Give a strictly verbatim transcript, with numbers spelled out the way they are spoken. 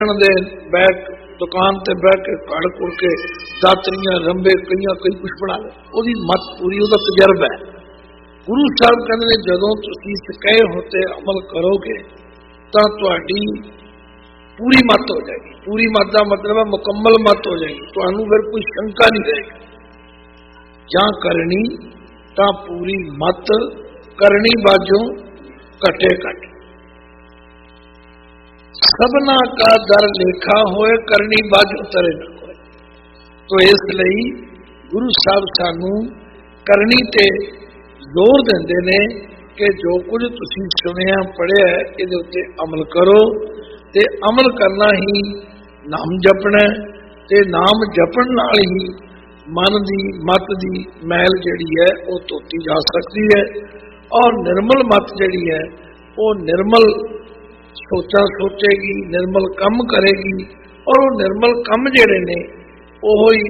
ਦੇ ਬੈਠ ਦੁਕਾਨ ਤੇ ਬਹਿ ਕੇ ਘੜ ਕੁੜ ਕੇ ਦਾਤਰੀਆਂ ਰੰਬੇ ਕਈਆਂ ਕਈ ਕੁਛ ਬਣਾ ਲੈ, ਉਹਦੀ ਮੱਤ ਪੂਰੀ, ਉਹਦਾ ਤਜਰਬਾ ਹੈ। ਗੁਰੂ ਸਾਹਿਬ ਕਹਿੰਦੇ ਨੇ ਜਦੋਂ ਤੁਸੀਂ ਕਹੇ ਹੋਤੇ ਅਮਲ ਕਰੋਗੇ ਤਾਂ ਤੁਹਾਡੀ ਪੂਰੀ ਮੱਤ ਹੋ ਜਾਏਗੀ। ਪੂਰੀ ਮੱਤ ਦਾ ਮਤਲਬ ਹੈ ਮੁਕੰਮਲ ਮੱਤ ਹੋ ਜਾਏਗੀ, ਤੁਹਾਨੂੰ ਫਿਰ ਕੋਈ ਸ਼ੰਕਾ ਨਹੀਂ ਰਹੇਗੀ। ਜਾਂ ਕਰਨੀ ਤਾਂ ਪੂਰੀ ਮੱਤ, ਕਰਨੀ ਬਾਝੋਂ ਘਟੇ ਘਟ। ਸਭਨਾ ਕਾ ਦਰ ਲੇਖਾ ਹੋਏ, ਕਰਨੀ ਬਾਝੋਂ ਤਰੇ ਨਾ ਕੋਏ। ਤੋ ਇਸ ਲਈ ਗੁਰੂ ਸਾਹਿਬ ਸਾਨੂੰ ਕਰਨੀ ਤੇ ਜ਼ੋਰ ਦਿੰਦੇ ਨੇ ਕਿ ਜੋ ਕੁਝ ਤੁਸੀਂ ਸੁਣਿਆ ਪੜ੍ਹਿਆ ਇਹਦੇ ਉੱਤੇ ਅਮਲ ਕਰੋ, ਤੇ ਅਮਲ ਕਰਨਾ ਹੀ ਨਾਮ ਜਪਣਾ, ਤੇ ਨਾਮ ਜਪਣ ਨਾਲ ਹੀ ਮਨ ਦੀ ਮਤ ਦੀ ਮੈਲ ਜਿਹੜੀ ਹੈ ਉਹ ਧੋਤੀ ਜਾ ਸਕਦੀ ਹੈ, ਔਰ ਨਿਰਮਲ ਮਤ ਜਿਹੜੀ ਹੈ ਉਹ ਨਿਰਮਲ ਸੋਚਾਂ ਸੋਚੇਗੀ, ਨਿਰਮਲ ਕੰਮ ਕਰੇਗੀ, ਔਰ ਉਹ ਨਿਰਮਲ ਕੰਮ ਜਿਹੜੇ ਨੇ ਉਹ ਹੀ